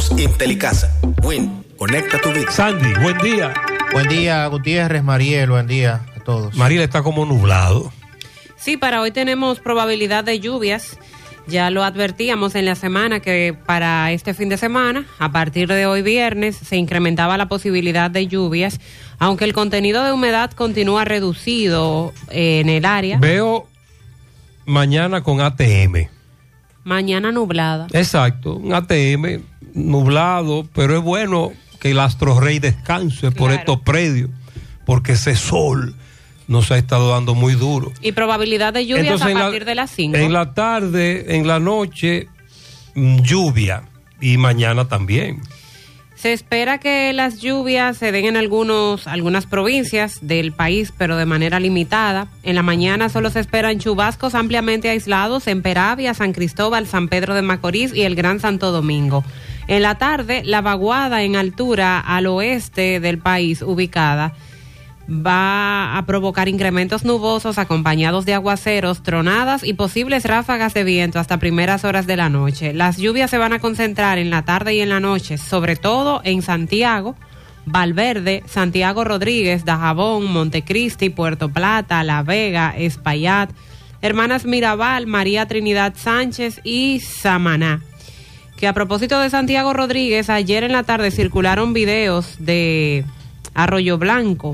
nuevos Intelicasa. Win, conecta tu vida. Sandy, buen día. Buen día, Gutiérrez, Mariel, buen día a todos. Mariel, está como nublado. Sí, para hoy tenemos probabilidad de lluvias. Ya lo advertíamos en la semana que para este fin de semana, a partir de hoy viernes, se incrementaba la posibilidad de lluvias, aunque el contenido de humedad continúa reducido en el área. Veo mañana con ATM. Mañana nublada. Exacto, un ATM nublado, pero es bueno que el Astro Rey descanse por estos predios, porque ese sol nos ha estado dando muy duro. Y probabilidad de lluvias. Entonces, a partir de las 5. En la tarde, en la noche, lluvia, y mañana también. Se espera que las lluvias se den en algunas provincias del país, pero de manera limitada. En la mañana solo se esperan chubascos ampliamente aislados en Peravia, San Cristóbal, San Pedro de Macorís y el Gran Santo Domingo. En la tarde, la vaguada en altura al oeste del país ubicada va a provocar incrementos nubosos acompañados de aguaceros, tronadas y posibles ráfagas de viento hasta primeras horas de la noche. Las lluvias se van a concentrar en la tarde y en la noche, sobre todo en Santiago, Valverde, Santiago Rodríguez, Dajabón, Montecristi, Puerto Plata, La Vega, Espaillat, Hermanas Mirabal, María Trinidad Sánchez y Samaná. Que a propósito de Santiago Rodríguez, ayer en la tarde circularon videos de Arroyo Blanco,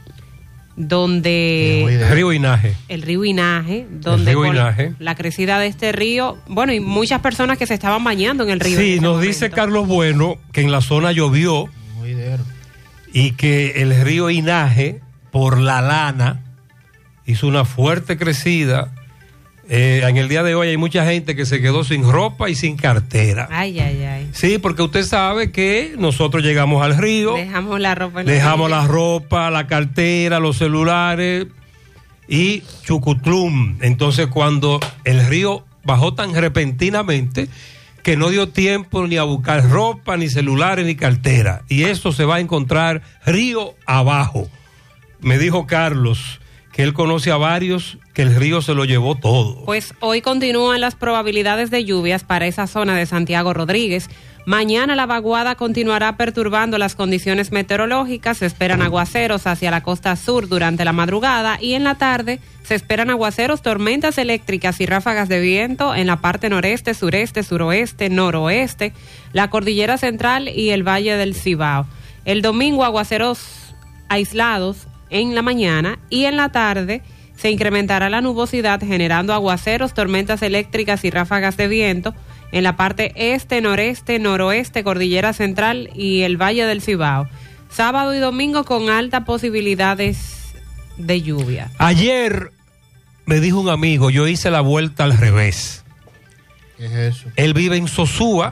donde el río Inaje, donde la crecida de este río, bueno, y muchas personas que se estaban bañando en el río. Sí, nos dice Carlos Bueno que en la zona llovió y que el río Inaje, por la lana, hizo una fuerte crecida. En el día de hoy hay mucha gente que se quedó sin ropa y sin cartera. Ay, ay, ay. Sí, porque usted sabe que nosotros llegamos al río. Dejamos la ropa. La ropa, la cartera, los celulares y chucutlum. Entonces, cuando el río bajó tan repentinamente que no dio tiempo ni a buscar ropa, ni celulares, ni cartera. Y eso se va a encontrar río abajo. Me dijo Carlos que él conoce a varios que el río se lo llevó todo. Pues hoy continúan las probabilidades de lluvias para esa zona de Santiago Rodríguez. Mañana la vaguada continuará perturbando las condiciones meteorológicas. Se esperan aguaceros hacia la costa sur durante la madrugada y en la tarde se esperan aguaceros, tormentas eléctricas y ráfagas de viento en la parte noreste, sureste, suroeste, noroeste, la cordillera central y el valle del Cibao. El domingo aguaceros aislados en la mañana y en la tarde se incrementará la nubosidad generando aguaceros, tormentas eléctricas y ráfagas de viento en la parte este, noreste, noroeste, cordillera central y el valle del Cibao. Sábado y domingo con altas posibilidades de lluvia. Ayer me dijo un amigo, yo hice la vuelta al revés. ¿Qué es eso? Él vive en Sosúa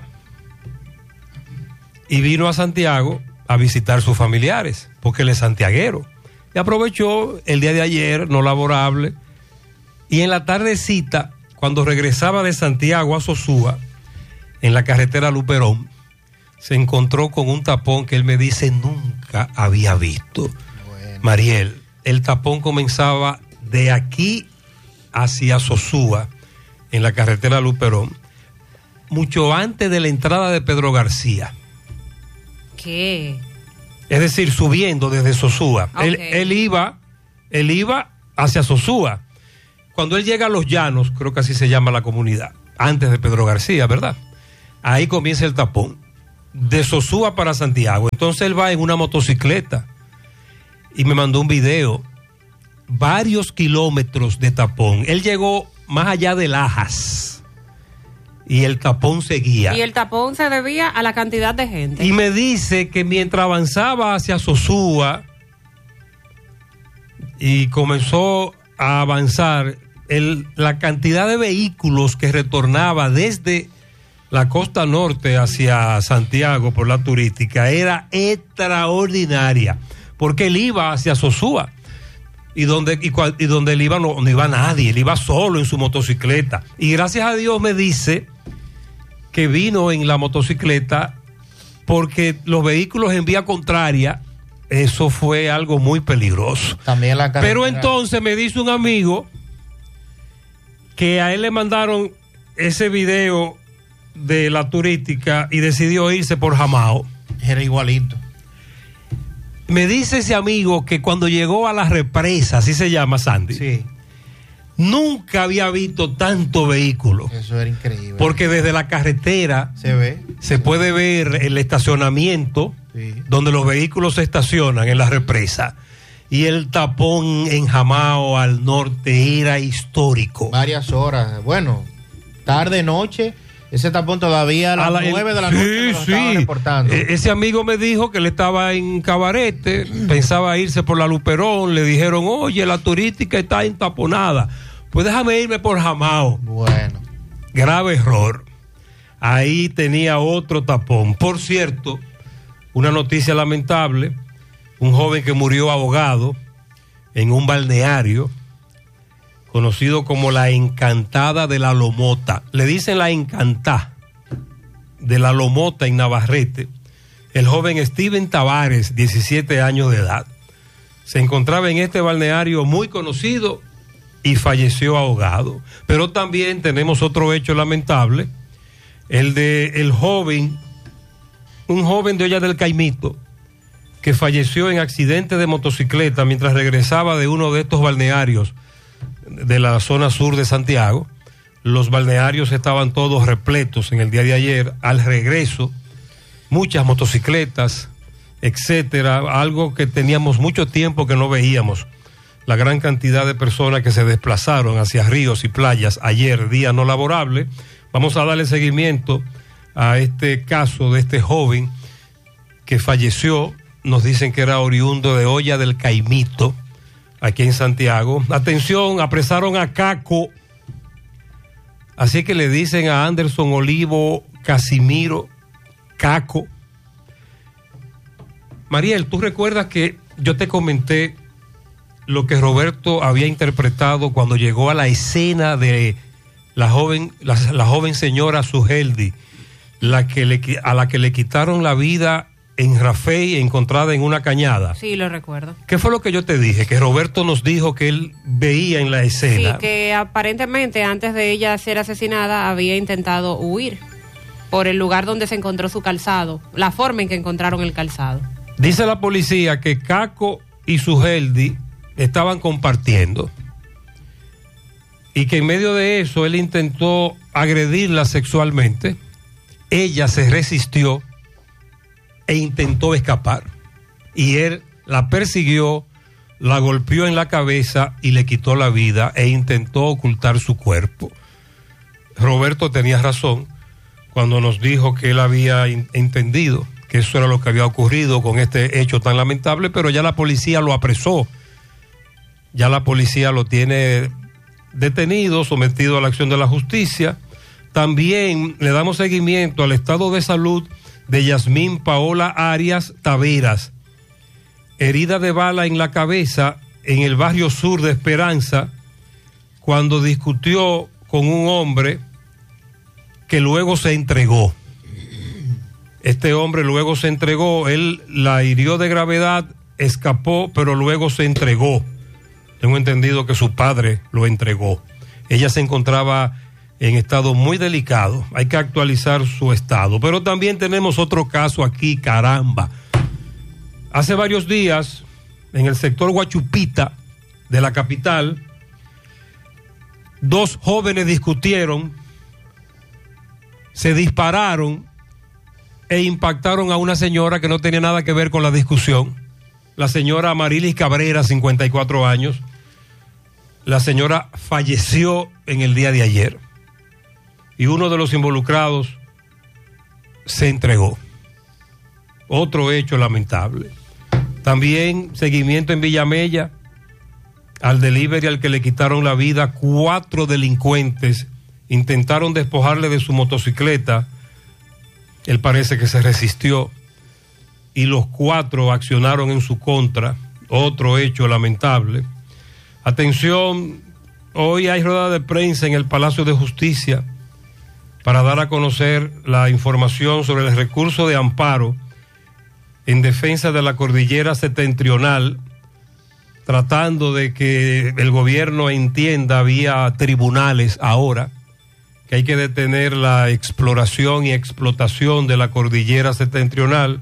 y vino a Santiago a visitar sus familiares porque él es santiaguero. Y aprovechó el día de ayer, no laborable, y en la tardecita, cuando regresaba de Santiago a Sosúa, en la carretera Luperón, se encontró con un tapón que él me dice nunca había visto. Bueno. Mariel, el tapón comenzaba de aquí hacia Sosúa, en la carretera Luperón, mucho antes de la entrada de Pedro García. ¿Qué? Es decir, subiendo desde Sosúa. Okay. Él iba hacia Sosúa. Cuando él llega a Los Llanos, creo que así se llama la comunidad, antes de Pedro García, ¿verdad? Ahí comienza el tapón, de Sosúa para Santiago. Entonces él va en una motocicleta y me mandó un video, varios kilómetros de tapón. Él llegó más allá de Lajas y el tapón seguía. Y el tapón se debía a la cantidad de gente. Y me dice que mientras avanzaba hacia Sosúa y comenzó a avanzar, la cantidad de vehículos que retornaba desde la costa norte hacia Santiago por la turística era extraordinaria, porque él iba hacia Sosúa y donde él iba no iba nadie, él iba solo en su motocicleta. Y gracias a Dios me dice que vino en la motocicleta porque los vehículos en vía contraria, eso fue algo muy peligroso. También la carretera. Pero entonces me dice un amigo que a él le mandaron ese video de la turística y decidió irse por Jamao. Era igualito. Me dice ese amigo que cuando llegó a la represa, así se llama, Sandy, Sí, nunca había visto tanto vehículo. eso era increíble. Porque desde la carretera se ve. se puede ver el estacionamiento Sí. donde los vehículos se estacionan en la represa. Y el tapón en Jamao al norte era histórico. Varias horas. Bueno, tarde, noche. Ese tapón todavía a las 9 de la noche me lo estaba reportando. Ese amigo me dijo que él estaba en Cabarete, pensaba irse por la Luperón, le dijeron, oye, la turística está entaponada, pues déjame irme por Jamao. Bueno. Grave error. Ahí tenía otro tapón. Por cierto, una noticia lamentable, un joven que murió ahogado en un balneario conocido como la Encantada de la Lomota. Le dicen la Encantá de la Lomota en Navarrete. El joven Steven Tavares, 17 años de edad, se encontraba en este balneario muy conocido y falleció ahogado. Pero también tenemos otro hecho lamentable, el de el joven, un joven de Olla del Caimito, que falleció en accidente de motocicleta mientras regresaba de uno de estos balnearios de la zona sur de Santiago. Los balnearios estaban todos repletos en el día de ayer. Al regreso, muchas motocicletas, etcétera, algo que teníamos mucho tiempo que no veíamos. La gran cantidad de personas que se desplazaron hacia ríos y playas ayer, día no laborable. Vamos a darle seguimiento a este caso de este joven que falleció. Nos dicen que era oriundo de Olla del Caimito, aquí en Santiago. Atención, apresaron a Caco. Así que le dicen a Anderson Olivo Casimiro Caco. Mariel, ¿tú recuerdas que yo te comenté lo que Roberto había interpretado cuando llegó a la escena de la joven señora Sugeldi, a la que le quitaron la vida en Rafey, encontrada en una cañada? Sí, lo recuerdo. ¿Qué fue lo que yo te dije? Que Roberto nos dijo que él veía en la escena. Sí, que aparentemente antes de ella ser asesinada había intentado huir por el lugar donde se encontró su calzado, la forma en que encontraron el calzado. Dice la policía que Caco y Sugeldi estaban compartiendo y que en medio de eso él intentó agredirla sexualmente. Ella se resistió e intentó escapar. Y él la persiguió, la golpeó en la cabeza y le quitó la vida e intentó ocultar su cuerpo. Roberto tenía razón cuando nos dijo que él había entendido que eso era lo que había ocurrido con este hecho tan lamentable, pero ya la policía lo apresó. Ya la policía lo tiene detenido, sometido a la acción de la justicia. También le damos seguimiento al estado de salud de Yasmín Paola Arias Taveras, herida de bala en la cabeza en el barrio sur de Esperanza, cuando discutió con un hombre que luego se entregó. Este hombre luego se entregó, él la hirió de gravedad, escapó, pero luego se entregó. Tengo entendido que su padre lo entregó. Ella se encontraba en estado muy delicado, hay que actualizar su estado. Pero también tenemos otro caso aquí, caramba. Hace varios días, en el sector Guachupita de la capital, dos jóvenes discutieron, se dispararon e impactaron a una señora que no tenía nada que ver con la discusión. La señora Amarilis Cabrera, 54 años. La señora falleció en el día de ayer. Y uno de los involucrados se entregó. Otro hecho lamentable. También seguimiento en Villamella al delivery al que le quitaron la vida. 4 delincuentes intentaron despojarle de su motocicleta. Él parece que se resistió y los 4 accionaron en su contra. Otro hecho lamentable. Atención, hoy hay rueda de prensa en el Palacio de Justicia para dar a conocer la información sobre el recurso de amparo en defensa de la cordillera septentrional, tratando de que el gobierno entienda vía tribunales ahora que hay que detener la exploración y explotación de la cordillera septentrional.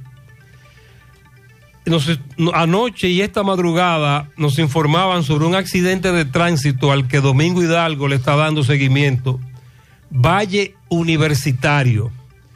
Anoche y esta madrugada nos informaban sobre un accidente de tránsito al que Domingo Hidalgo le está dando seguimiento. Valle Universitario.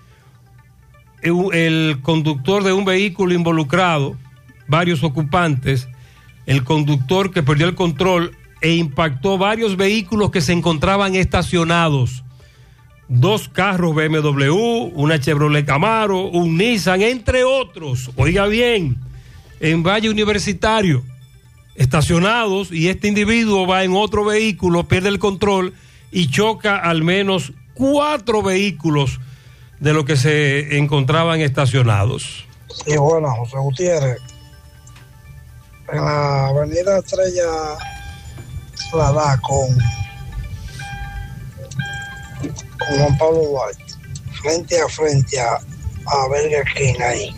El conductor de un vehículo involucrado, varios ocupantes, el conductor que perdió el control e impactó varios vehículos que se encontraban estacionados. 2 carros BMW, una Chevrolet Camaro, un Nissan, entre otros. Oiga bien, en Valle Universitario, estacionados, y este individuo va en otro vehículo, pierde el control y choca al menos 4 vehículos de los que se encontraban estacionados. Sí, bueno, José Gutiérrez, en la avenida Estrella la da con Juan Pablo Duarte, frente a Burger King ahí,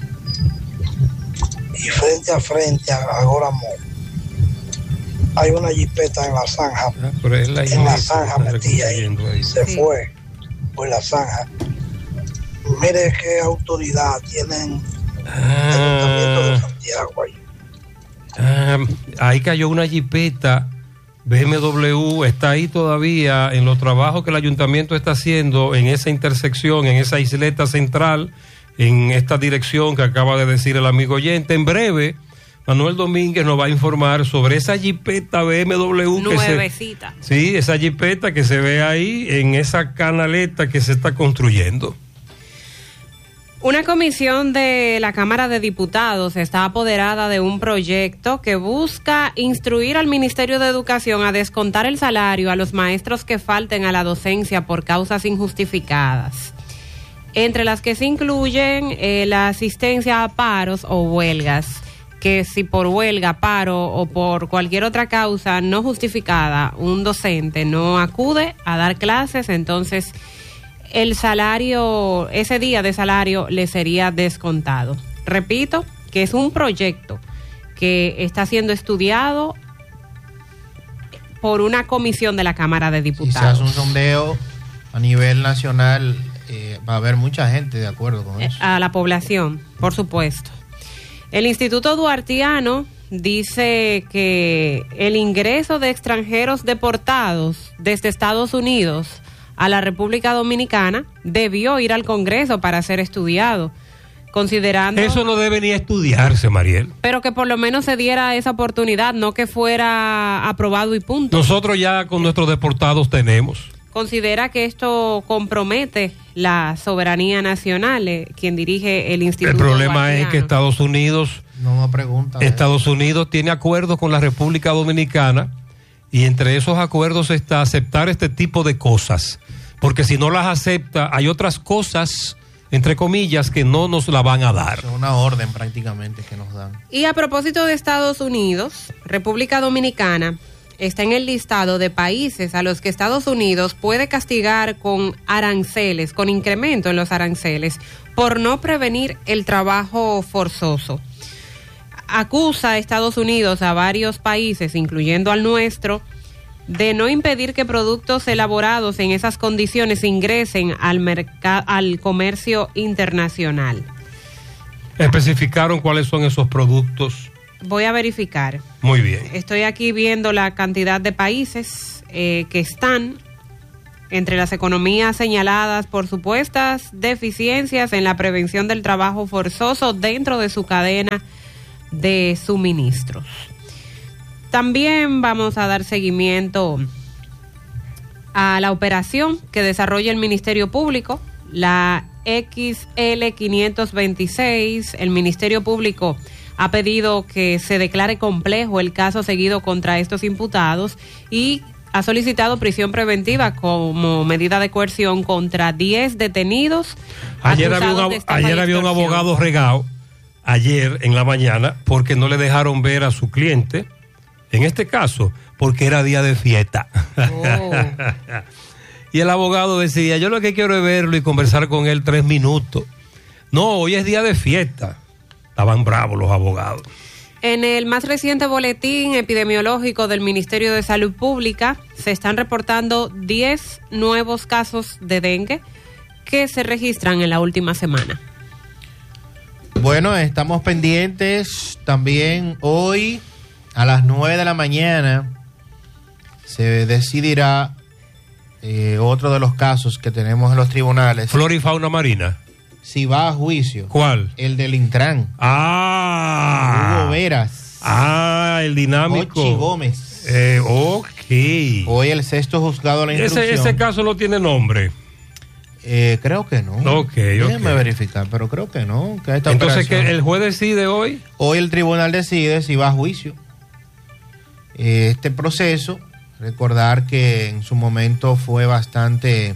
y frente a Agora Mall. Hay una jipeta en la zanja, en la zanja metida ahí. Se fue por la zanja. Mire qué autoridad tienen el Ayuntamiento de Santiago ahí. Ahí cayó una jipeta BMW, está ahí todavía en los trabajos que el ayuntamiento está haciendo en esa intersección, en esa isleta central, en esta dirección que acaba de decir el amigo oyente. En breve, Manuel Domínguez nos va a informar sobre esa jipeta BMW nuevecita. Sí, esa jipeta que se ve ahí en esa canaleta que se está construyendo. Una comisión de la Cámara de Diputados está apoderada de un proyecto que busca instruir al Ministerio de Educación a descontar el salario a los maestros que falten a la docencia por causas injustificadas, entre las que se incluyen la asistencia a paros o huelgas, que si por huelga, paro o por cualquier otra causa no justificada un docente no acude a dar clases, entonces el salario, ese día de salario le sería descontado. Repito, que es un proyecto que está siendo estudiado por una comisión de la Cámara de Diputados. Si se hace un sondeo a nivel nacional, va a haber mucha gente de acuerdo con eso. A la población, por supuesto. El Instituto Duartiano dice que el ingreso de extranjeros deportados desde Estados Unidos a la República Dominicana debió ir al Congreso para ser estudiado, considerando... Eso no debe ni estudiarse, Mariel. Pero que por lo menos se diera esa oportunidad, no que fuera aprobado y punto. Nosotros ya con nuestros deportados tenemos. Considera que esto compromete la soberanía nacional, quien dirige el Instituto. El problema Duartiano. es que Estados Unidos... No me pregunta. Estados Unidos tiene acuerdos con la República Dominicana y entre esos acuerdos está aceptar este tipo de cosas. Porque si no las acepta, hay otras cosas, entre comillas, que no nos la van a dar. Es una orden prácticamente que nos dan. Y a propósito de Estados Unidos, República Dominicana está en el listado de países a los que Estados Unidos puede castigar con aranceles, con incremento en los aranceles, por no prevenir el trabajo forzoso. Acusa a Estados Unidos a varios países, incluyendo al nuestro, de no impedir que productos elaborados en esas condiciones ingresen al comercio internacional. ¿Especificaron cuáles son esos productos? Voy a verificar. Muy bien. Estoy aquí viendo la cantidad de países que están entre las economías señaladas por supuestas deficiencias en la prevención del trabajo forzoso dentro de su cadena de suministros. También vamos a dar seguimiento a la operación que desarrolla el Ministerio Público, la XL 526. El Ministerio Público ha pedido que se declare complejo el caso seguido contra estos imputados y ha solicitado prisión preventiva como medida de coerción contra 10 detenidos. Ayer había un abogado regado, ayer en la mañana, porque no le dejaron ver a su cliente. En este caso, porque era día de fiesta. Oh. Y el abogado decía, yo lo que quiero es verlo y conversar con él 3 minutos. No, hoy es día de fiesta. Estaban bravos los abogados. En el más reciente boletín epidemiológico del Ministerio de Salud Pública se están reportando 10 nuevos casos de dengue que se registran en la última semana. Bueno, estamos pendientes también hoy a las 9 de la mañana se decidirá otro de los casos que tenemos en los tribunales. Flora y fauna marina. Si va a juicio. ¿Cuál? El del Intran. Ah. Hugo Veras. Ah, el dinámico. Ochi Gómez. Ok. Hoy el sexto juzgado de la instrucción. Ese caso no tiene nombre. Creo que no. Ok. Déjeme verificar, pero creo que no. Que entonces, ¿que el juez decide hoy? Hoy el tribunal decide si va a juicio. Este proceso, recordar que en su momento fue bastante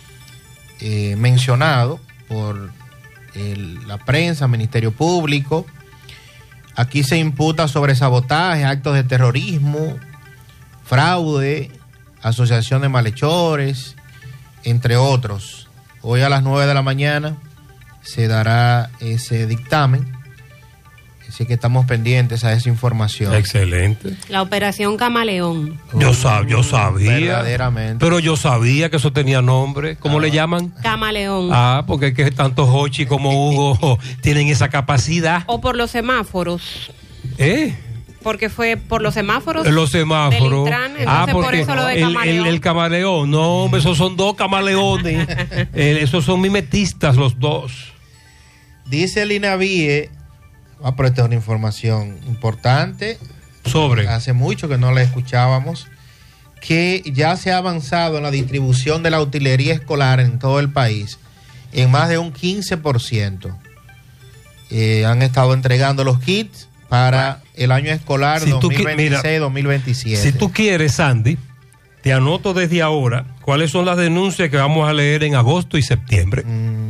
mencionado por la prensa, Ministerio Público. Aquí se imputa sobre sabotaje, actos de terrorismo, fraude, asociación de malhechores, entre otros. Hoy a las 9 de la mañana se dará ese dictamen, así que estamos pendientes a esa información. Excelente. La operación Camaleón. Yo sabía. Verdaderamente. Pero yo sabía que eso tenía nombre. ¿Cómo le llaman? Camaleón. Ah, porque es que tanto Hochi como Hugo tienen esa capacidad. O por los semáforos. Porque fue por los semáforos. Los semáforos. Del Intran, entonces por eso lo de Camaleón. El camaleón. No, hombre, esos son dos camaleones. Esos son mimetistas los dos. Dice el INAVIE. Pero esta es una información importante. Sobre. Hace mucho que no la escuchábamos. Que ya se ha avanzado en la distribución de la utilería escolar en todo el país en más de un 15%. Han estado entregando los kits para el año escolar 2026-2027. Si tú quieres, Sandy, te anoto desde ahora cuáles son las denuncias que vamos a leer en agosto y septiembre.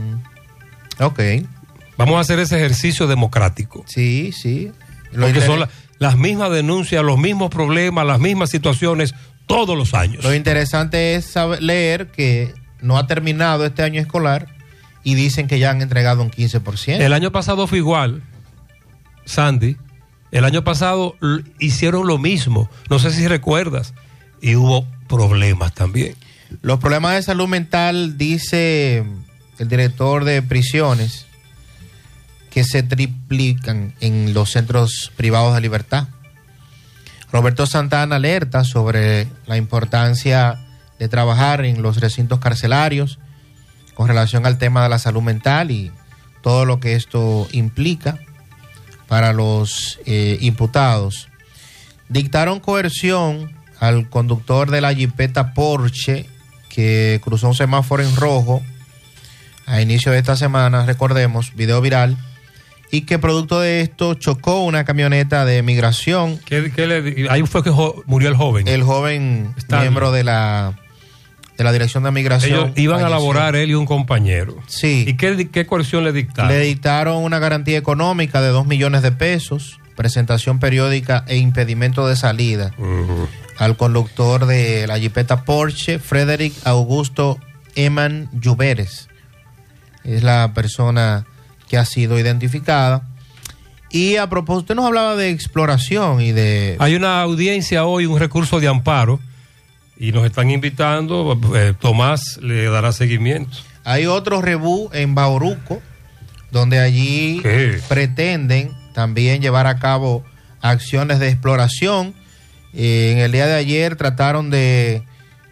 Ok. Vamos a hacer ese ejercicio democrático. Sí. Porque son las mismas denuncias, los mismos problemas, las mismas situaciones todos los años. Lo interesante es leer que no ha terminado este año escolar y dicen que ya han entregado un 15%. El año pasado fue igual, Sandy. El año pasado hicieron lo mismo. No sé si recuerdas. Y hubo problemas también. Los problemas de salud mental, dice el director de prisiones, que se triplican en los centros privados de libertad. Roberto Santana alerta sobre la importancia de trabajar en los recintos carcelarios con relación al tema de la salud mental y todo lo que esto implica para los imputados. Dictaron coerción al conductor de la jipeta Porsche que cruzó un semáforo en rojo a inicio de esta semana, recordemos, video viral, y que producto de esto chocó una camioneta de migración. Ahí fue que murió el joven. El joven miembro de la Dirección de Migración. Ellos iban a laborar, él y un compañero. Sí. ¿Y qué coerción le dictaron? Le dictaron una garantía económica de 2 millones de pesos, presentación periódica e impedimento de salida al conductor de la jipeta Porsche, Frederick Augusto Eman Lluveres. Es la persona que ha sido identificada. Y a propósito, usted nos hablaba de exploración y de... Hay una audiencia hoy, un recurso de amparo, y nos están invitando, Tomás le dará seguimiento. Hay otro rebú en Bauruco, donde allí pretenden también llevar a cabo acciones de exploración. En el día de ayer trataron de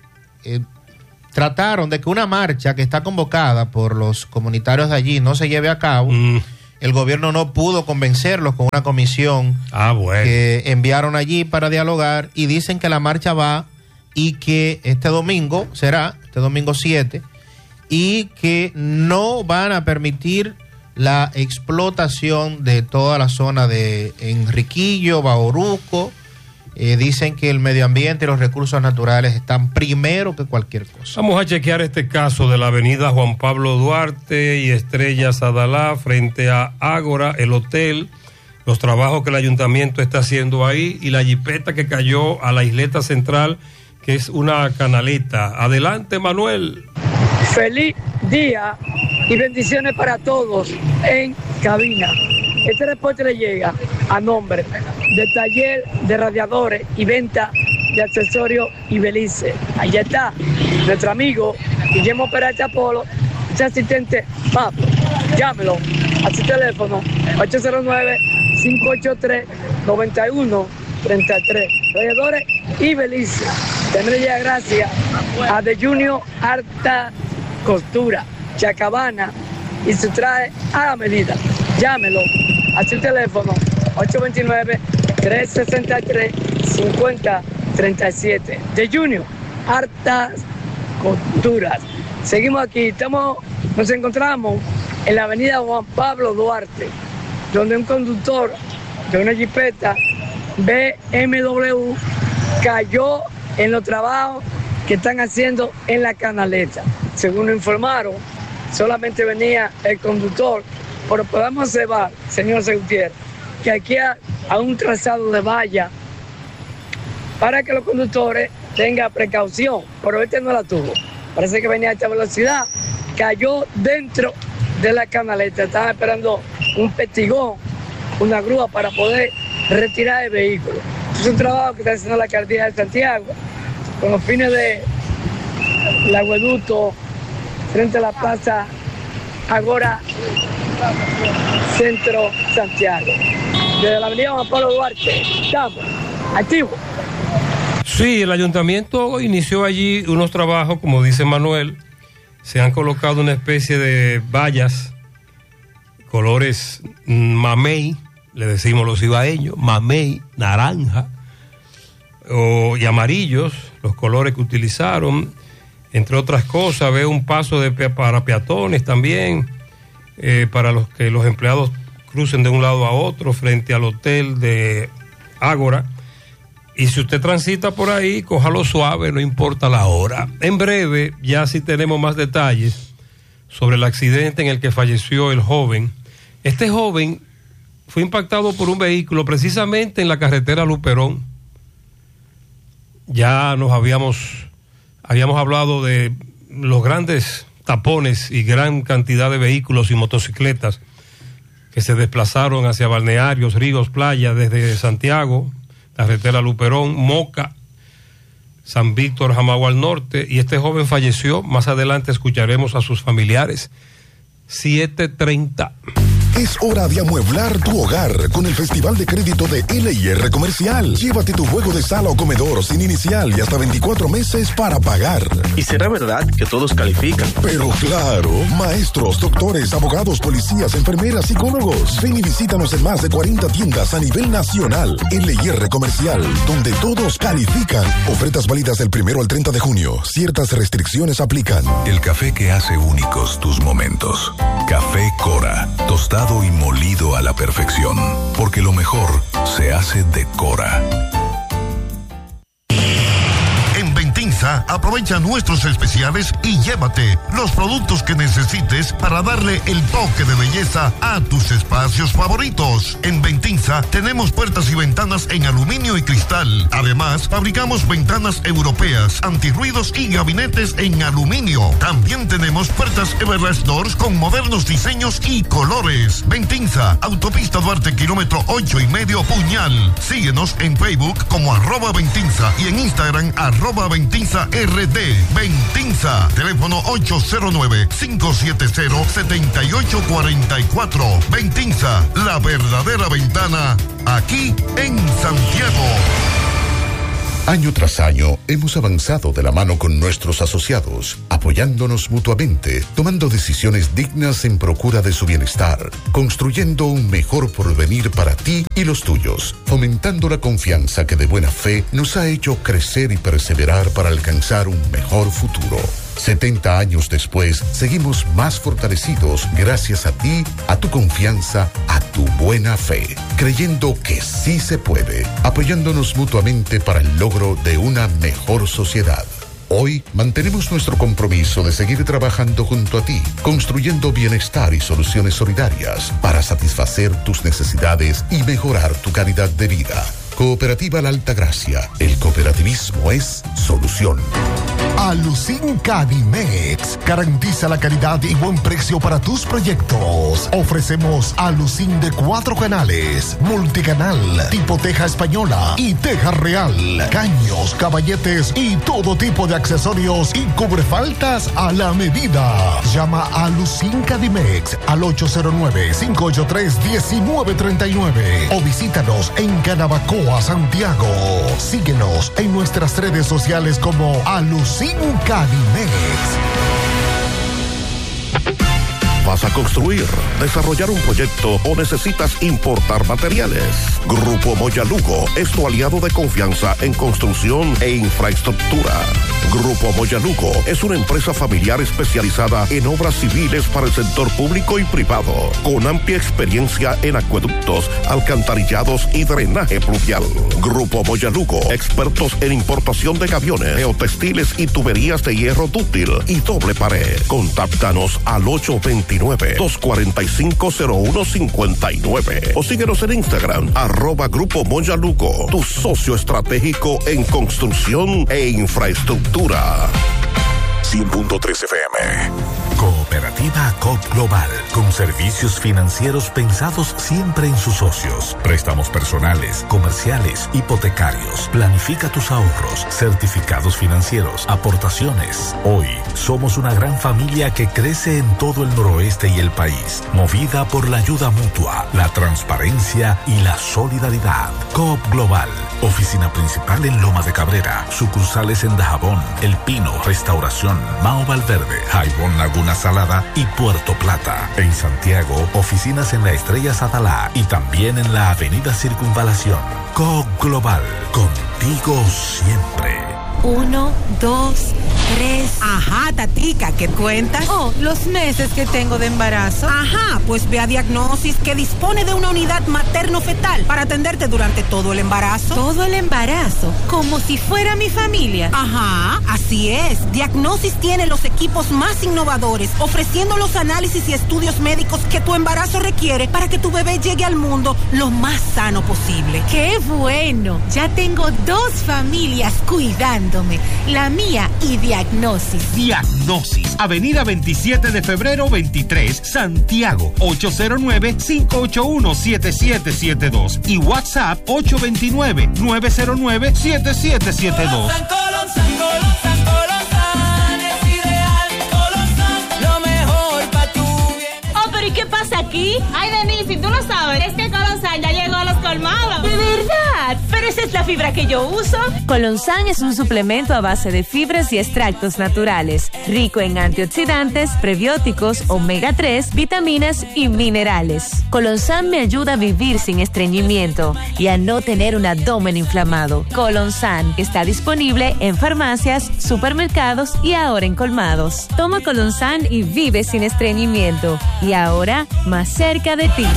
que una marcha que está convocada por los comunitarios de allí no se lleve a cabo. El gobierno no pudo convencerlos con una comisión que enviaron allí para dialogar, y dicen que la marcha va y que este domingo 7, y que no van a permitir la explotación de toda la zona de Enriquillo, Bauruco. Dicen que el medio ambiente y los recursos naturales están primero que cualquier cosa. Vamos a chequear este caso de la avenida Juan Pablo Duarte y Estrellas Adalá frente a Ágora, el hotel, los trabajos que el ayuntamiento está haciendo ahí y la jipeta que cayó a la isleta central, que es una canaleta. Adelante, Manuel. Feliz día y bendiciones para todos en cabina. Este reporte le llega a nombre del taller de radiadores y venta de accesorios Ibelice. Allá está nuestro amigo Guillermo Peralta Polo, su asistente Papo. Llámelo a su teléfono 809-583-9133. Radiadores Ibelice. También ya gracias a The Junior Alta Costura, Chacabana, y se trae a la medida. Llámelo a su teléfono 829-363-5037. De Junior, Hartas Costuras. Seguimos aquí, nos encontramos en la avenida Juan Pablo Duarte, donde un conductor de una jipeta BMW cayó en los trabajos que están haciendo en la canaleta. Según nos informaron, solamente venía el conductor, pero podemos observar, señor Gutiérrez, que aquí hay un trazado de valla para que los conductores tengan precaución, pero este no la tuvo. Parece que venía a esta velocidad, cayó dentro de la canaleta. Estaban esperando un perdigón, una grúa para poder retirar el vehículo. Es un trabajo que está haciendo la alcaldía de Santiago con los fines de el acueducto frente a la plaza Agora Centro Santiago. Desde la avenida Juan Pablo Duarte, estamos activos. Sí, el ayuntamiento inició allí unos trabajos, como dice Manuel. Se han colocado una especie de vallas, colores mamey, le decimos los ibaeños, mamey, naranja y amarillos, los colores que utilizaron. Entre otras cosas, veo un paso para peatones también, para los que los empleados crucen de un lado a otro frente al hotel de Ágora. Y si usted transita por ahí, cójalo suave, no importa la hora. En breve, ya sí tenemos más detalles sobre el accidente en el que falleció el joven. Este joven fue impactado por un vehículo precisamente en la carretera Luperón. Ya habíamos hablado de los grandes tapones y gran cantidad de vehículos y motocicletas que se desplazaron hacia balnearios, ríos, playas desde Santiago, carretera Luperón, Moca, San Víctor, Jamagua al norte, y este joven falleció. Más adelante escucharemos a sus familiares. 7:30. Es hora de amueblar tu hogar con el Festival de Crédito de LIR Comercial. Llévate tu juego de sala o comedor sin inicial y hasta 24 meses para pagar. ¿Y será verdad que todos califican? Pero claro, maestros, doctores, abogados, policías, enfermeras, psicólogos. Ven y visítanos en más de 40 tiendas a nivel nacional. LIR Comercial, donde todos califican. Ofertas válidas del 1 al 30 de junio. Ciertas restricciones aplican. El café que hace únicos tus momentos. Café Cora, tostado y molido a la perfección, porque lo mejor se hace de Cora. En Ventinza, aprovecha nuestros especiales y llévate los productos que necesites para darle el toque de belleza a tus espacios favoritos. En Ventinza tenemos puertas y ventanas en aluminio y cristal. Además, fabricamos ventanas europeas, antirruidos y gabinetes en aluminio. También tenemos puertas Everest Doors con modernos diseños y colores. Ventinza, Autopista Duarte, kilómetro 8,5 Puñal. Síguenos en Facebook como @Ventinza y en Instagram @VentinzaRD. Ventinza, teléfono 809-570-7844. Ventinza, la verdadera ventana, aquí en Santiago. Año tras año hemos avanzado de la mano con nuestros asociados, apoyándonos mutuamente, tomando decisiones dignas en procura de su bienestar, construyendo un mejor porvenir para ti y los tuyos, fomentando la confianza que de buena fe nos ha hecho crecer y perseverar para alcanzar un mejor futuro. 70 años después, seguimos más fortalecidos gracias a ti, a tu confianza, a tu buena fe, creyendo que sí se puede, apoyándonos mutuamente para el logro de una mejor sociedad. Hoy mantenemos nuestro compromiso de seguir trabajando junto a ti, construyendo bienestar y soluciones solidarias para satisfacer tus necesidades y mejorar tu calidad de vida. Cooperativa La Altagracia. El cooperativismo es solución. Alucin Cadimex garantiza la calidad y buen precio para tus proyectos. Ofrecemos Alucin de 4 canales, multicanal, tipo teja española y teja real, caños, caballetes y todo tipo de accesorios y cubrefaltas a la medida. Llama a Alucin Cadimex al 809-583-1939 o visítanos en Canabacoa, Santiago. Síguenos en nuestras redes sociales como Alucin Cadimex. ¿Vas a construir, desarrollar un proyecto o necesitas importar materiales? Grupo Moya Lugo es tu aliado de confianza en construcción e infraestructura. Grupo Moya Lugo es una empresa familiar especializada en obras civiles para el sector público y privado, con amplia experiencia en acueductos, alcantarillados y drenaje pluvial. Grupo Moya Lugo, expertos en importación de gaviones, geotextiles y tuberías de hierro dúctil y doble pared. Contáctanos al 829-245-0159 o síguenos en Instagram, @Grupo Moya Lugo, tu socio estratégico en construcción e infraestructura. 100.3 FM. Cooperativa COP Global, con servicios financieros pensados siempre en sus socios. Préstamos personales, comerciales, hipotecarios. Planifica tus ahorros, certificados financieros, aportaciones. Hoy somos una gran familia que crece en todo el noroeste y el país, movida por la ayuda mutua, la transparencia y la solidaridad. COP Global, oficina principal en Loma de Cabrera, sucursales en Dajabón, El Pino, Restauración, Mao Valverde, Jaibón Laguna Salada y Puerto Plata. En Santiago, oficinas en la Estrella Sadalá y también en la Avenida Circunvalación. COP Global, contigo siempre. 1, 2, 3. Ajá, tatica, ¿qué cuentas? Oh, los meses que tengo de embarazo. Ajá, pues ve a Diagnosis, que dispone de una unidad materno-fetal para atenderte durante todo el embarazo. ¿Todo el embarazo? Como si fuera mi familia. Ajá, así es. Diagnosis tiene los equipos más innovadores, ofreciendo los análisis y estudios médicos que tu embarazo requiere para que tu bebé llegue al mundo lo más sano posible. ¡Qué bueno! Ya tengo 2 familias cuidando. La mía y Diagnosis. Diagnosis, Avenida 27 de febrero 23, Santiago, 809-581-7772 y WhatsApp 829-909-7772. Oh, pero ¿y qué pasa aquí? Ay, Denise, ¿tú lo sabes? Es que Colonsan ya llegó a los colmados. ¿De verdad? Pero esa es la fibra que yo uso. Colonsan es un suplemento a base de fibras y extractos naturales, rico en antioxidantes, prebióticos, omega 3, vitaminas y minerales. Colonsan me ayuda a vivir sin estreñimiento y a no tener un abdomen inflamado. Colonsan está disponible en farmacias, supermercados y ahora en colmados. Toma Colonsan y vive sin estreñimiento. Y ahora, más cerca de ti.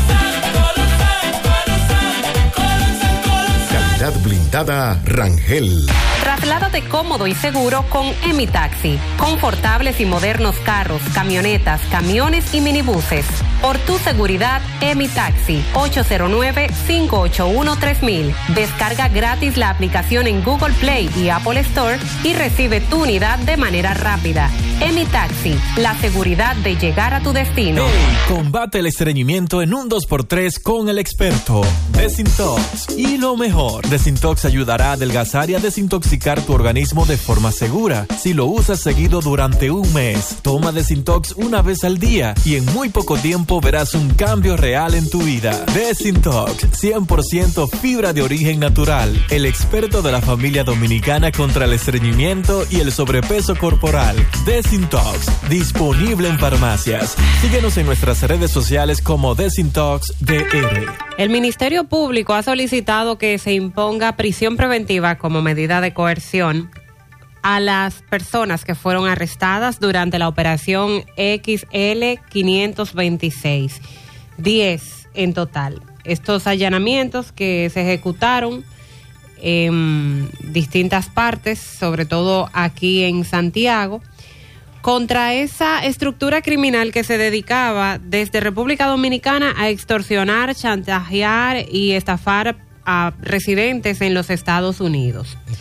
Blindada Rangel. Trasládate cómodo y seguro con Emitaxi. Confortables y modernos carros, camionetas, camiones y minibuses. Por tu seguridad, Emitaxi. 809-581-3000. Descarga gratis la aplicación en Google Play y Apple Store y recibe tu unidad de manera rápida. Emitaxi, la seguridad de llegar a tu destino. Hey, combate el estreñimiento en un 2x3 con el experto Desintox. Y lo mejor, Desintox ayudará a adelgazar y a desintoxicar tu organismo de forma segura. Si lo usas seguido durante un mes, toma Desintox una vez al día y en muy poco tiempo verás un cambio real en tu vida. Desintox, 100% fibra de origen natural. El experto de la familia dominicana contra el estreñimiento y el sobrepeso corporal. Desintox, disponible en farmacias. Síguenos en nuestras redes sociales como Desintox DR. El Ministerio Público ha solicitado que se imponga prisión preventiva como medida de coerción a las personas que fueron arrestadas durante la operación XL 526. 10 en total. Estos allanamientos que se ejecutaron en distintas partes, sobre todo aquí en Santiago, contra esa estructura criminal que se dedicaba desde República Dominicana a extorsionar, chantajear y estafar a residentes en los Estados Unidos.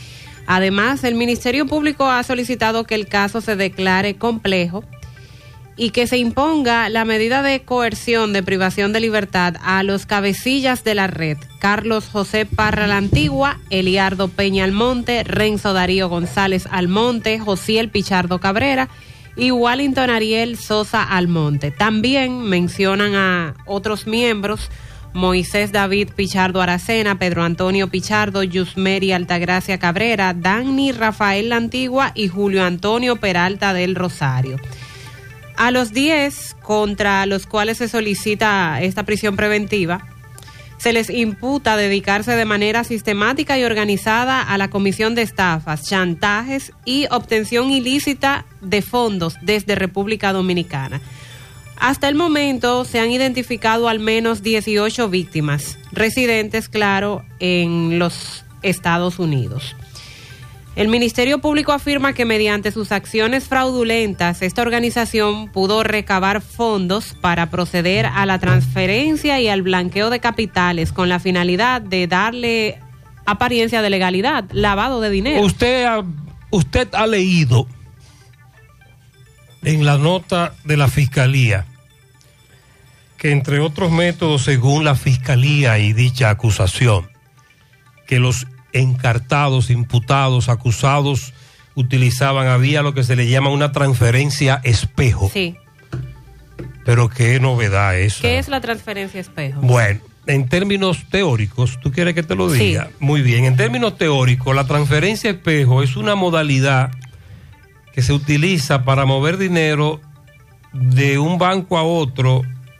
Además, el Ministerio Público ha solicitado que el caso se declare complejo y que se imponga la medida de coerción de privación de libertad a los cabecillas de la red: Carlos José Parra la Antigua, Eliardo Peña Almonte, Renzo Darío González Almonte, Josiel Pichardo Cabrera y Wallington Ariel Sosa Almonte. También mencionan a otros miembros: Moisés David Pichardo Aracena, Pedro Antonio Pichardo, Yusmeri Altagracia Cabrera, Dani Rafael la Antigua y Julio Antonio Peralta del Rosario. A los 10 contra los cuales se solicita esta prisión preventiva, se les imputa dedicarse de manera sistemática y organizada a la comisión de estafas, chantajes y obtención ilícita de fondos desde República Dominicana. Hasta el momento se han identificado al menos 18 víctimas, residentes, claro, en los Estados Unidos. El Ministerio Público afirma que mediante sus acciones fraudulentas, esta organización pudo recabar fondos para proceder a la transferencia y al blanqueo de capitales con la finalidad de darle apariencia de legalidad, lavado de dinero. Usted ha leído en la nota de la Fiscalía que, entre otros métodos, según la Fiscalía y dicha acusación, que los encartados, imputados, acusados utilizaban, había lo que se le llama una transferencia espejo. Sí. Pero qué novedad eso. ¿Qué es la transferencia espejo? Bueno, en términos teóricos, ¿tú quieres que te lo diga? Sí. Muy bien, en términos teóricos, la transferencia espejo es una modalidad que se utiliza para mover dinero de un banco a otro,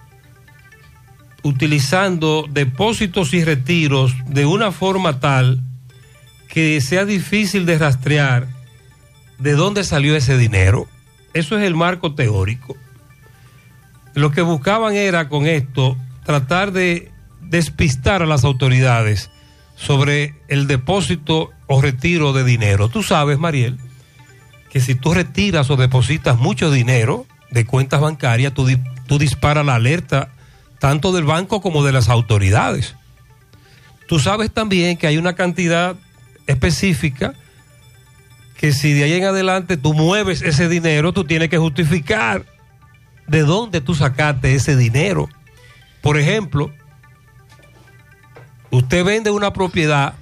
utilizando depósitos y retiros de una forma tal que sea difícil de rastrear de dónde salió ese dinero. Eso es el marco teórico. Lo que buscaban era con esto tratar de despistar a las autoridades sobre el depósito o retiro de dinero. Tú sabes, Mariel, que si tú retiras o depositas mucho dinero de cuentas bancarias, tú disparas la alerta tanto del banco como de las autoridades. Tú sabes también que hay una cantidad específica que si de ahí en adelante tú mueves ese dinero, tú tienes que justificar de dónde tú sacaste ese dinero. Por ejemplo, usted vende una propiedad,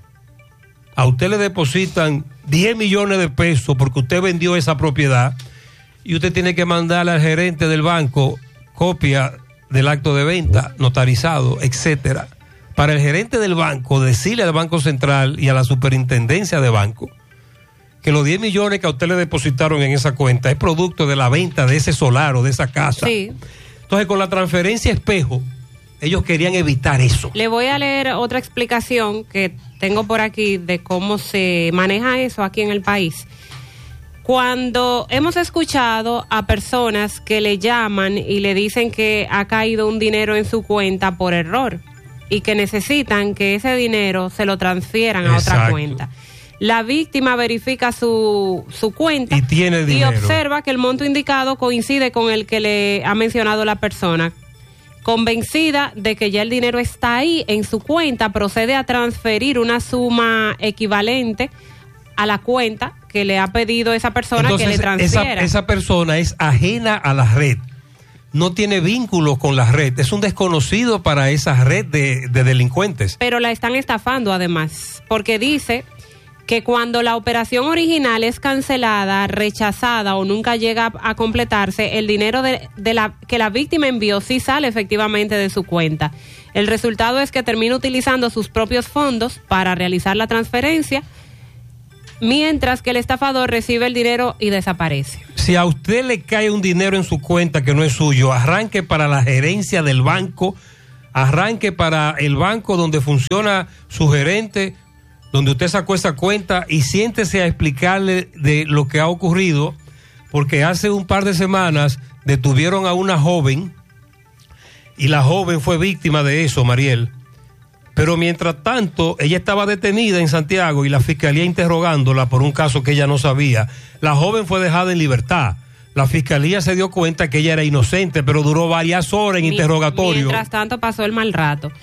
a usted le depositan 10 millones de pesos porque usted vendió esa propiedad y usted tiene que mandarle al gerente del banco copia del acto de venta notarizado, etcétera, para el gerente del banco decirle al Banco Central y a la superintendencia de banco que los 10 millones que a usted le depositaron en esa cuenta es producto de la venta de ese solar o de esa casa. Sí. Entonces, con la transferencia espejo, ellos querían evitar eso. Le voy a leer otra explicación que tengo por aquí de cómo se maneja eso aquí en el país. Cuando hemos escuchado a personas que le llaman y le dicen que ha caído un dinero en su cuenta por error y que necesitan que ese dinero se lo transfieran a otra cuenta. La víctima verifica su cuenta y observa que el monto indicado coincide con el que le ha mencionado la persona. Convencida de que ya el dinero está ahí en su cuenta, procede a transferir una suma equivalente a la cuenta que le ha pedido esa persona. Entonces, que le transfiera. Esa persona es ajena a la red, no tiene vínculo con la red, es un desconocido para esa red de delincuentes. Pero la están estafando además, porque dice que cuando la operación original es cancelada, rechazada o nunca llega a completarse, el dinero que la víctima envió sí sale efectivamente de su cuenta. El resultado es que termina utilizando sus propios fondos para realizar la transferencia, mientras que el estafador recibe el dinero y desaparece. Si a usted le cae un dinero en su cuenta que no es suyo, arranque para la gerencia del banco, arranque para el banco donde funciona su gerente, donde usted sacó esa cuenta, y siéntese a explicarle de lo que ha ocurrido, porque hace un par de semanas detuvieron a una joven y la joven fue víctima de eso, Mariel. Pero mientras tanto, ella estaba detenida en Santiago y la fiscalía interrogándola por un caso que ella no sabía. La joven fue dejada en libertad. La fiscalía se dio cuenta que ella era inocente, pero duró varias horas en interrogatorio. Mientras tanto pasó el mal rato.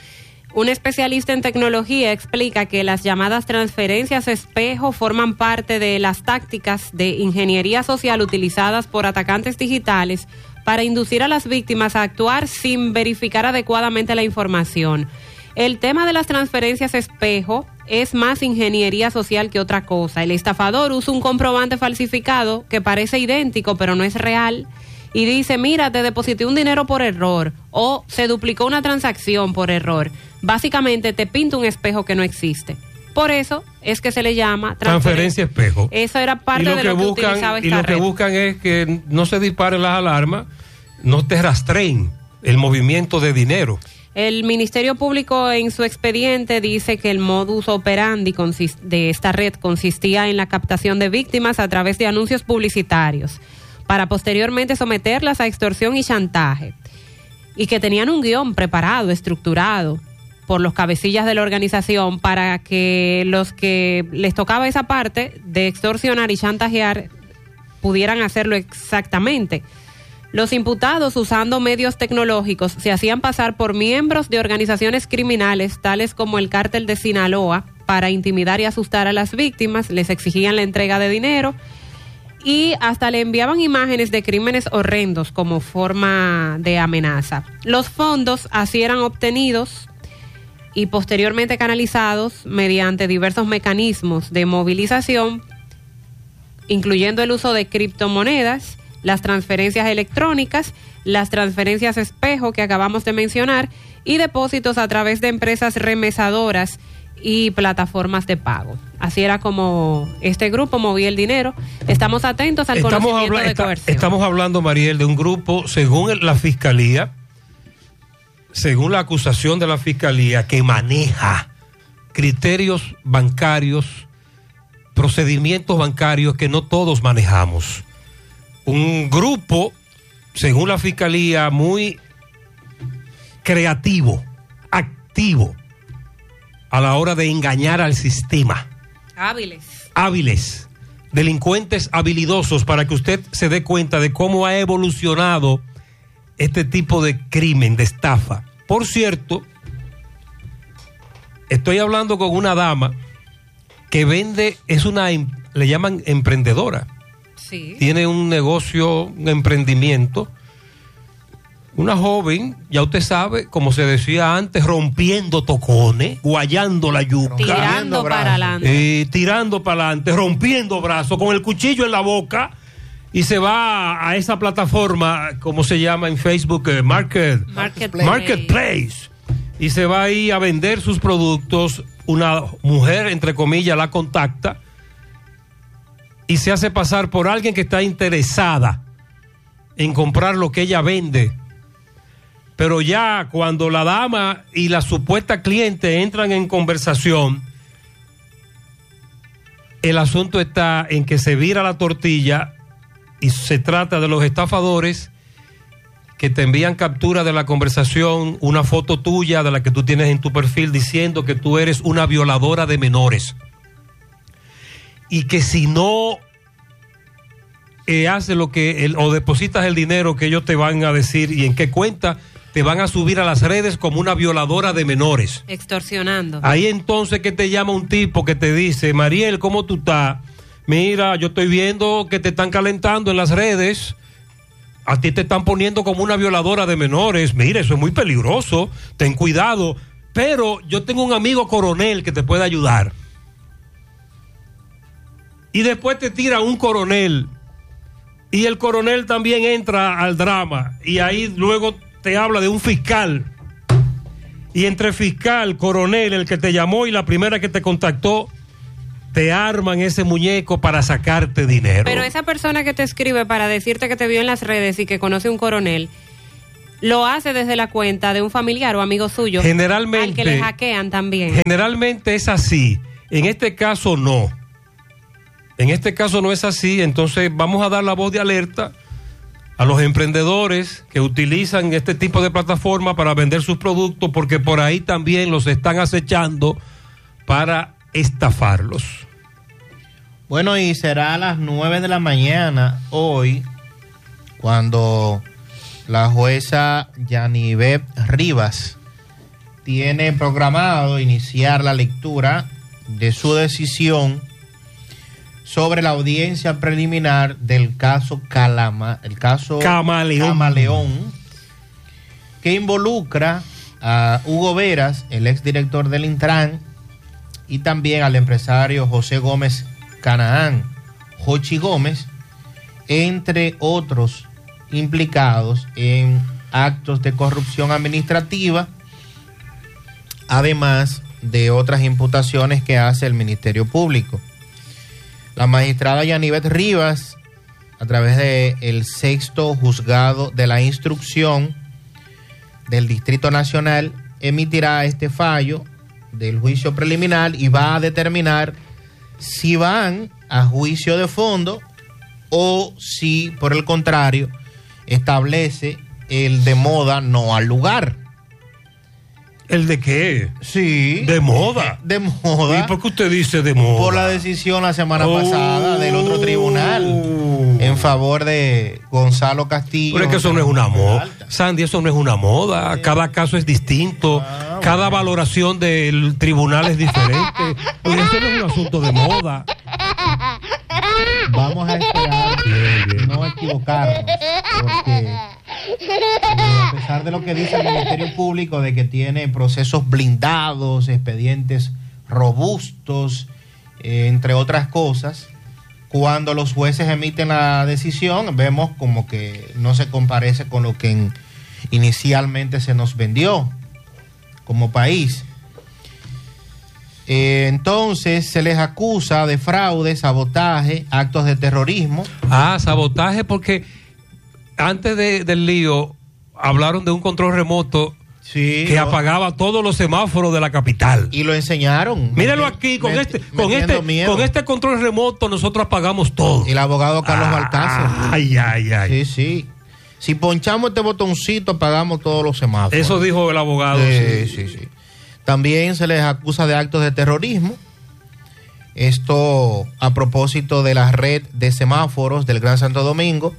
Un especialista en tecnología explica que las llamadas transferencias espejo forman parte de las tácticas de ingeniería social utilizadas por atacantes digitales para inducir a las víctimas a actuar sin verificar adecuadamente la información. El tema de las transferencias espejo es más ingeniería social que otra cosa. El estafador usa un comprobante falsificado que parece idéntico pero no es real y dice, mira, te deposité un dinero por error o se duplicó una transacción por error. Básicamente te pinta un espejo que no existe. Por eso es que se le llama transferencia espejo. Eso era parte de lo que utilizaba esta red. Y lo que buscan es que no se disparen las alarmas, no te rastreen el movimiento de dinero. El Ministerio Público en su expediente dice que el modus operandi de esta red consistía en la captación de víctimas a través de anuncios publicitarios para posteriormente someterlas a extorsión y chantaje, y que tenían un guión preparado, estructurado por los cabecillas de la organización para que los que les tocaba esa parte de extorsionar y chantajear pudieran hacerlo exactamente. Los imputados, usando medios tecnológicos, se hacían pasar por miembros de organizaciones criminales, tales como el Cártel de Sinaloa, para intimidar y asustar a las víctimas, les exigían la entrega de dinero y hasta le enviaban imágenes de crímenes horrendos como forma de amenaza. Los fondos así eran obtenidos y posteriormente canalizados mediante diversos mecanismos de movilización, incluyendo el uso de criptomonedas, las transferencias electrónicas, las transferencias espejo que acabamos de mencionar y depósitos a través de empresas remesadoras y plataformas de pago. Así era como este grupo movía el dinero. Estamos atentos al conocimiento de coerción. Estamos hablando, Mariel, de un grupo, según la Fiscalía, según la acusación de la Fiscalía, que maneja criterios bancarios, procedimientos bancarios que no todos manejamos. Un grupo, según la Fiscalía, muy creativo, activo, a la hora de engañar al sistema. Hábiles, delincuentes habilidosos, para que usted se dé cuenta de cómo ha evolucionado este tipo de crimen, de estafa. Por cierto, estoy hablando con una dama que vende, le llaman emprendedora. Sí. Tiene un negocio, un emprendimiento. Una joven, ya usted sabe, como se decía antes, rompiendo tocones, guayando la yuca. Tirando para adelante. Tirando para adelante, rompiendo brazos, con el cuchillo en la boca, y se va a esa plataforma, como se llama en Facebook, Marketplace. Y se va ahí a vender sus productos. Una mujer, entre comillas, la contacta y se hace pasar por alguien que está interesada en comprar lo que ella vende. Pero ya cuando la dama y la supuesta cliente entran en conversación, el asunto está en que se vira la tortilla y se trata de los estafadores que te envían captura de la conversación, una foto tuya de la que tú tienes en tu perfil diciendo que tú eres una violadora de menores. Y que si no haces lo que o depositas el dinero que ellos te van a decir y en qué cuenta, te van a subir a las redes como una violadora de menores. Extorsionando. Ahí entonces que te llama un tipo que te dice, Mariel, ¿cómo tú estás? Mira, yo estoy viendo que te están calentando en las redes. A ti te están poniendo como una violadora de menores. Mira, eso es muy peligroso. Ten cuidado. Pero yo tengo un amigo coronel que te puede ayudar. Y después te tira un coronel. Y el coronel también entra al drama. Y ahí luego te habla de un fiscal. Y entre fiscal, coronel, el que te llamó y la primera que te contactó, te arman ese muñeco para sacarte dinero. Pero esa persona que te escribe para decirte que te vio en las redes y que conoce a un coronel, lo hace desde la cuenta de un familiar o amigo suyo. Generalmente. Al que le hackean también. Generalmente es así. En este caso no. En este caso no es así. Entonces vamos a dar la voz de alerta a los emprendedores que utilizan este tipo de plataforma para vender sus productos, porque por ahí también los están acechando para estafarlos. Bueno, y será a las 9 de la mañana hoy cuando la jueza Yanivet Rivas tiene programado iniciar la lectura de su decisión sobre la audiencia preliminar del caso Camaleón, que involucra a Hugo Veras, el exdirector del Intran, y también al empresario José Gómez Canaán, Jochi Gómez, entre otros implicados en actos de corrupción administrativa, además de otras imputaciones que hace el Ministerio Público. La magistrada Yanivet Rivas, a través del 6º Juzgado de la Instrucción del Distrito Nacional, emitirá este fallo del juicio preliminar y va a determinar si van a juicio de fondo o si, por el contrario, establece el de moda no al lugar. ¿El de qué? Sí. ¿De moda? De moda. ¿Y por qué usted dice de moda? Por la decisión la semana pasada del otro tribunal en favor de Gonzalo Castillo. Pero es que eso no es una moda. Sandy, eso no es una moda. Cada caso es distinto. Cada valoración del tribunal es diferente. Pues eso no es un asunto de moda. Vamos a esperar no equivocarnos, porque a pesar de lo que dice el Ministerio Público de que tiene procesos blindados, expedientes robustos, entre otras cosas, cuando los jueces emiten la decisión vemos como que no se comparece con lo que inicialmente se nos vendió como país. Entonces se les acusa de fraude, sabotaje, actos de terrorismo. Sabotaje, porque antes del lío hablaron de un control remoto que apagaba todos los semáforos de la capital. Y lo enseñaron. Míralo aquí, con este control remoto nosotros apagamos todo. El abogado Carlos Balcácer. Ay. Sí. Si ponchamos este botoncito apagamos todos los semáforos. Eso dijo el abogado. Sí. También se les acusa de actos de terrorismo. Esto a propósito de la red de semáforos del Gran Santo Domingo.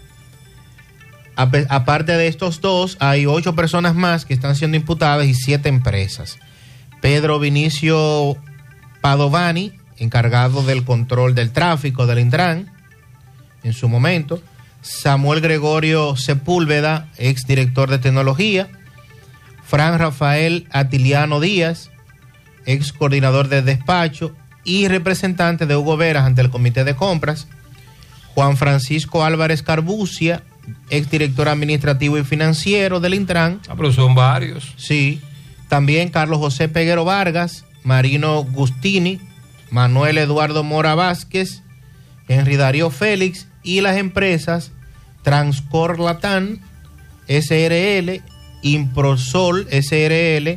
Aparte de estos dos, hay 8 personas más que están siendo imputadas y 7 empresas. Pedro Vinicio Padovani, encargado del control del tráfico del Intran, en su momento. Samuel Gregorio Sepúlveda, exdirector de tecnología. Fran Rafael Atiliano Díaz, ex coordinador de despacho y representante de Hugo Veras ante el Comité de Compras. Juan Francisco Álvarez Carbucia, ex director administrativo y financiero del Intran. Pero son varios. Sí. También Carlos José Peguero Vargas, Marino Gustini, Manuel Eduardo Mora Vázquez, Henry Darío Félix y las empresas Transcor Latam, SRL, Improsol SRL,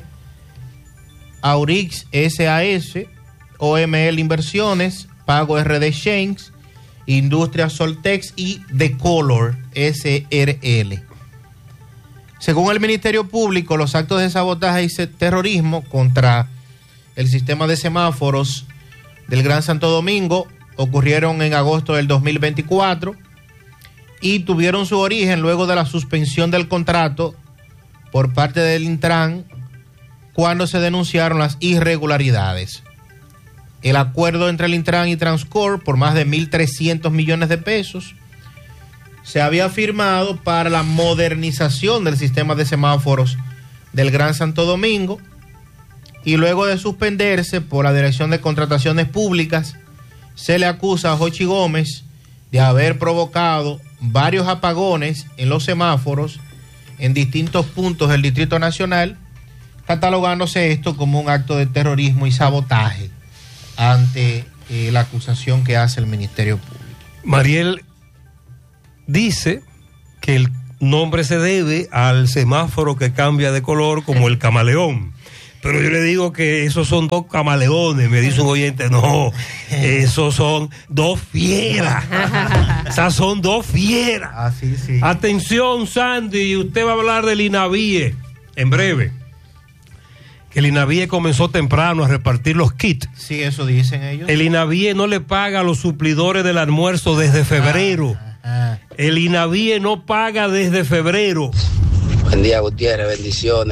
Aurix SAS, OML Inversiones, Pago RD Shanks, Industria Soltex y Decolor SRL. Según el Ministerio Público, los actos de sabotaje y terrorismo contra el sistema de semáforos del Gran Santo Domingo ocurrieron en agosto del 2024 y tuvieron su origen luego de la suspensión del contrato por parte del Intran cuando se denunciaron las irregularidades. El acuerdo entre el Intran y Transcorp por más de 1.300 millones de pesos se había firmado para la modernización del sistema de semáforos del Gran Santo Domingo y luego de suspenderse por la Dirección de Contrataciones Públicas se le acusa a Jochi Gómez de haber provocado varios apagones en los semáforos en distintos puntos del Distrito Nacional, catalogándose esto como un acto de terrorismo y sabotaje ante la acusación que hace el Ministerio Público. Mariel dice que el nombre se debe al semáforo que cambia de color como el camaleón. Pero yo le digo que esos son 2 camaleones, me dice un oyente, no, esos son 2 fieras. Esas son 2 fieras. Sí. Atención, Sandy, usted va a hablar del INAVIE en breve. Que el INAVIE comenzó temprano a repartir los kits. Sí, eso dicen ellos. El INAVIE no le paga a los suplidores del almuerzo desde febrero. El INAVIE no paga desde febrero. Buen día, Gutiérrez, bendiciones.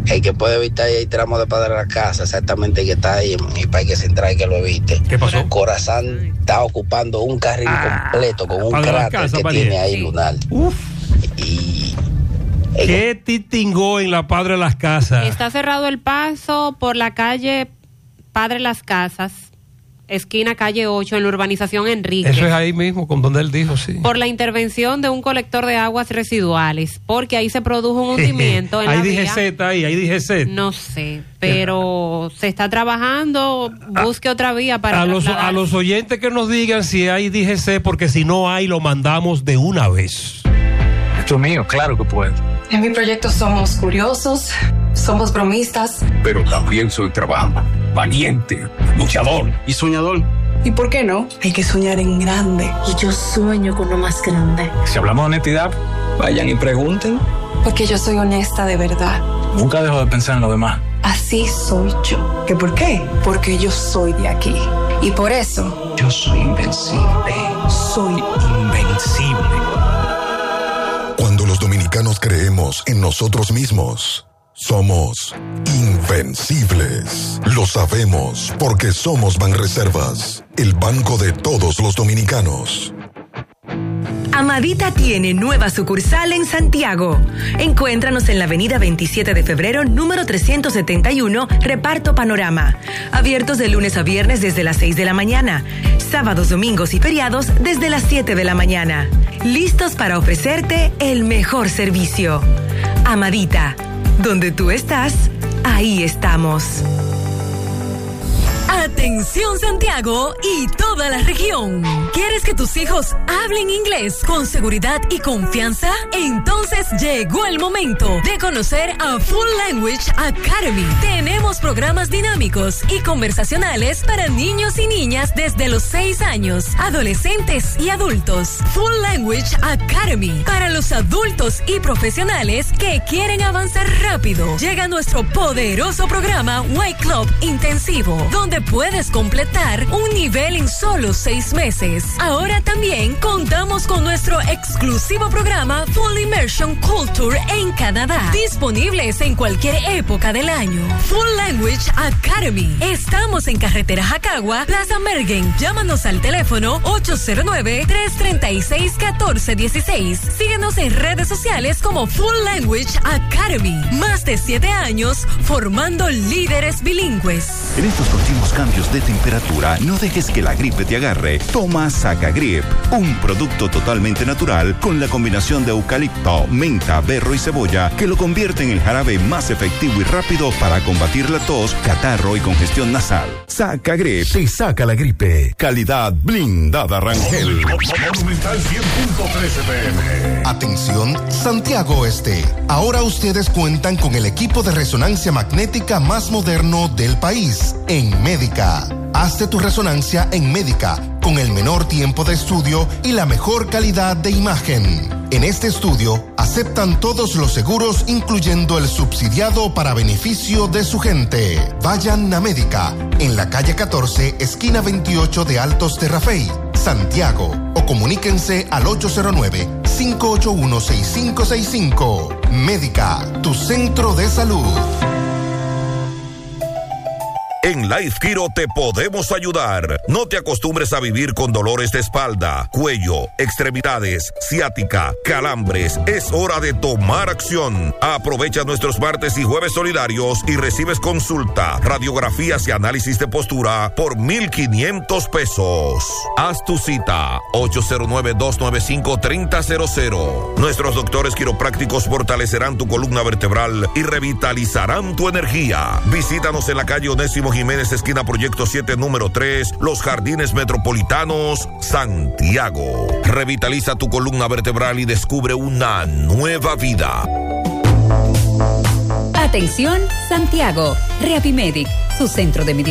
El que puede evitar el tramo de Padre de la Casa, exactamente el que está ahí en mi Parque Central, que lo evite. ¿Qué pasó? Corazán está ocupando un carril completo con un cráter que tiene ahí lunar. Uf. Y ¿qué titingó en la Padre de las Casas? Está cerrado el paso por la calle Padre de las Casas, esquina calle 8, en la urbanización Enrique. Eso es ahí mismo, con donde él dijo, sí. Por la intervención de un colector de aguas residuales, porque ahí se produjo un hundimiento en la vía. Ahí dije Z. No sé, pero se está trabajando, busque otra vía para a los oyentes que nos digan si hay DGC, porque si no hay, lo mandamos de una vez. Esto es mío, claro que puedo. En mi proyecto somos curiosos, somos bromistas. Pero también soy trabajador, valiente, luchador y soñador. ¿Y por qué no? Hay que soñar en grande. Y yo sueño con lo más grande. Si hablamos de honestidad, vayan y pregunten. Porque yo soy honesta de verdad. Nunca dejo de pensar en lo demás. Así soy yo. ¿Qué por qué? Porque yo soy de aquí. Y por eso... yo soy invencible. Soy invencible. Cuando los dominicanos creemos en nosotros mismos, somos invencibles. Lo sabemos porque somos Banreservas, el banco de todos los dominicanos. Amadita tiene nueva sucursal en Santiago. Encuéntranos en la avenida 27 de febrero, número 371, Reparto Panorama. Abiertos de lunes a viernes desde las 6 de la mañana. Sábados, domingos y feriados desde las 7 de la mañana. Listos para ofrecerte el mejor servicio. Amadita, donde tú estás, ahí estamos. Atención Santiago y toda la región. ¿Quieres que tus hijos hablen inglés con seguridad y confianza? Entonces llegó el momento de conocer a Full Language Academy. Tenemos programas dinámicos y conversacionales para niños y niñas desde los 6 años, adolescentes y adultos. Full Language Academy para los adultos y profesionales que quieren avanzar rápido. Llega nuestro poderoso programa White Club Intensivo, donde puedes completar un nivel en solo 6 meses. Ahora también contamos con nuestro exclusivo programa Full Immersion Culture en Canadá, disponibles en cualquier época del año. Full Language Academy. Estamos en carretera Jacagua, Plaza Mergen. Llámanos al teléfono 809-336-1416. Síguenos en redes sociales como Full Language Academy. Más de 7 años formando líderes bilingües. En estos continuos cambios de temperatura, no dejes que la gripe te agarre. Toma Sacagrip, un producto totalmente natural con la combinación de eucalipto, menta, berro y cebolla que lo convierte en el jarabe más efectivo y rápido para combatir la tos, catarro y congestión nasal. Sacagrip te saca la gripe. Calidad blindada Rangel. Monumental 100.13 PM. Atención, Santiago Este. Ahora ustedes cuentan con el equipo de resonancia magnética más moderno del país, en Médica. Hazte tu resonancia en Médica con el menor tiempo de estudio y la mejor calidad de imagen. En este estudio aceptan todos los seguros, incluyendo el subsidiado para beneficio de su gente. Vayan a Médica, en la calle 14, esquina 28 de Altos de Rafey, Santiago, o comuníquense al 809-581-6565. Médica, tu centro de salud. En Life Kiro te podemos ayudar. No te acostumbres a vivir con dolores de espalda, cuello, extremidades, ciática, calambres. Es hora de tomar acción. Aprovecha nuestros martes y jueves solidarios y recibes consulta, radiografías y análisis de postura por $1,500. Haz tu cita 809-295-3000. Nuestros doctores quiroprácticos fortalecerán tu columna vertebral y revitalizarán tu energía. Visítanos en la calle Onésimo Jiménez, esquina Proyecto 7, número 3, Los Jardines Metropolitanos, Santiago. Revitaliza tu columna vertebral y descubre una nueva vida. Atención, Santiago. Reapimedic, su centro de medicina